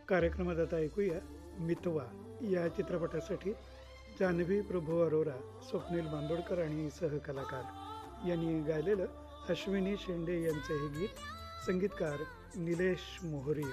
कार्यक्रमात आता ऐकूया मितवा या चित्रपटासाठी जान्हवी प्रभू अरोरा, स्वप्नील बांदोडकर आणि सहकलाकार यांनी गायलेलं अश्विनी शेंडे यांचे हे गीत. संगीतकार निलेश मोहरी.